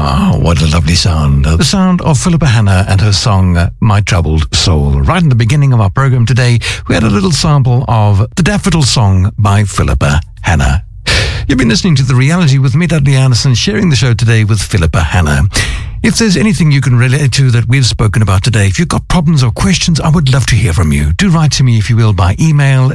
What a lovely sound. The sound of Philippa Hanna and her song, My Troubled Soul. Right in the beginning of our program today, we had a little sample of the Daffodil Song by Philippa Hanna. You've been listening to The Reality with me, Dudley Anderson, sharing the show today with Philippa Hanna. If there's anything you can relate to that we've spoken about today, if you've got problems or questions, I would love to hear from you. Do write to me, if you will, by email,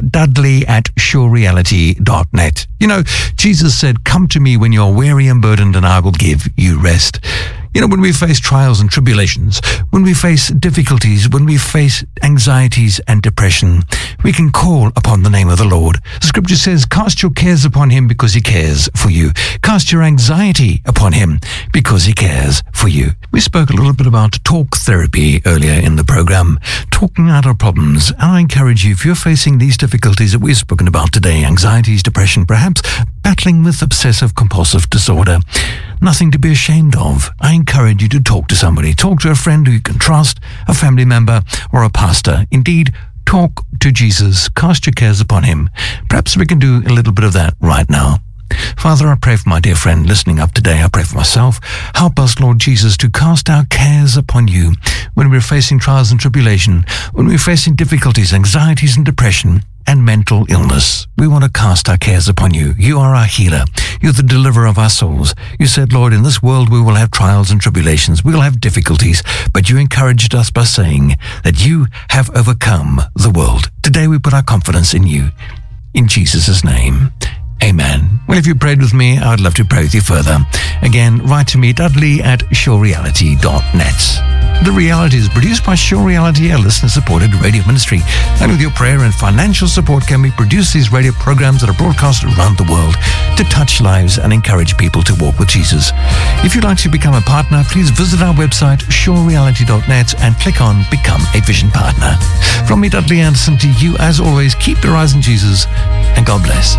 dudley@surereality.net. You know, Jesus said, "Come to me when you're weary and burdened, and I will give you rest." You know, when we face trials and tribulations, when we face difficulties, when we face anxieties and depression, we can call upon the name of the Lord. The scripture says, cast your cares upon him because he cares for you. Cast your anxiety upon him because he cares for you. We spoke a little bit about talk therapy earlier in the program, talking out our problems. And I encourage you, if you're facing these difficulties that we've spoken about today, anxieties, depression, perhaps battling with obsessive compulsive disorder, nothing to be ashamed of. I encourage you to talk to somebody. Talk to a friend who you can trust, a family member, or a pastor. Indeed, talk to Jesus. Cast your cares upon him. Perhaps we can do a little bit of that right now. Father, I pray for my dear friend listening up today. I pray for myself. Help us, Lord Jesus, to cast our cares upon you when we're facing trials and tribulation, when we're facing difficulties, anxieties and depression, and mental illness. We want to cast our cares upon you. You are our healer. You're the deliverer of our souls. You said, Lord, in this world we will have trials and tribulations. We will have difficulties, but you encouraged us by saying that you have overcome the world. Today we put our confidence in you. In Jesus' name. Amen. Well, if you prayed with me, I would love to pray with you further. Again, write to me, dudley@surereality.net. The Reality is produced by Sure Reality, a listener-supported radio ministry. And with your prayer and financial support, can we produce these radio programs that are broadcast around the world to touch lives and encourage people to walk with Jesus. If you'd like to become a partner, please visit our website, surereality.net, and click on Become a Vision Partner. From me, Dudley Anderson, to you, as always, keep your eyes on Jesus, and God bless.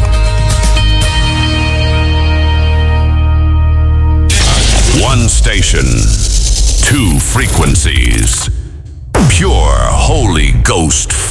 One station, two frequencies. Pure Holy Ghost